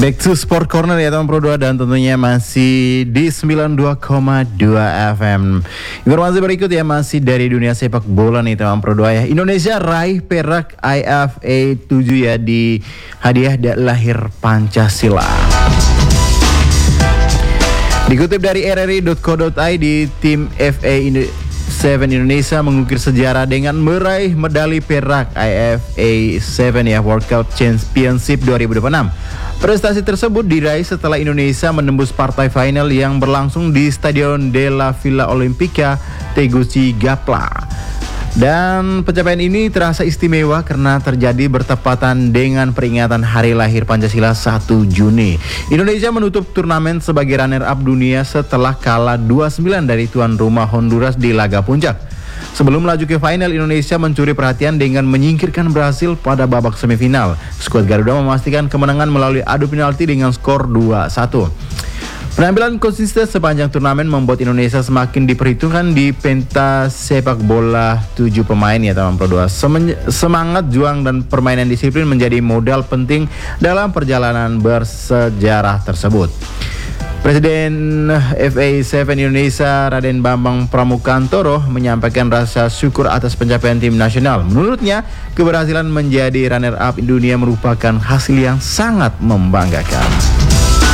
Back to Sport Corner ya teman Pro 2, dan tentunya masih di 92,2 FM. Informasi berikut ya masih dari dunia sepak bola nih teman Pro 2 ya. Indonesia raih perak IFA 7 ya di hadiah lahir Pancasila. Dikutip dari rri.co.id, tim FA 7 Indonesia mengukir sejarah dengan meraih medali perak IFA 7 ya, World Cup Championship 2026. Prestasi tersebut diraih setelah Indonesia menembus partai final yang berlangsung di Stadion della Villa Olimpica Tegucigalpa. Dan pencapaian ini terasa istimewa karena terjadi bertepatan dengan peringatan Hari Lahir Pancasila 1 Juni. Indonesia menutup turnamen sebagai runner-up dunia setelah kalah 2-9 dari tuan rumah Honduras di laga puncak. Sebelum melaju ke final, Indonesia mencuri perhatian dengan menyingkirkan Brasil pada babak semifinal. Skuad Garuda memastikan kemenangan melalui adu penalti dengan skor 2-1. Penampilan konsisten sepanjang turnamen membuat Indonesia semakin diperhitungkan di pentas sepak bola 7 pemain ya teman Pro 2. Semangat juang dan permainan disiplin menjadi modal penting dalam perjalanan bersejarah tersebut. Presiden FA 7 Indonesia Raden Bambang Pramukantoro menyampaikan rasa syukur atas pencapaian tim nasional. Menurutnya, keberhasilan menjadi runner-up dunia merupakan hasil yang sangat membanggakan.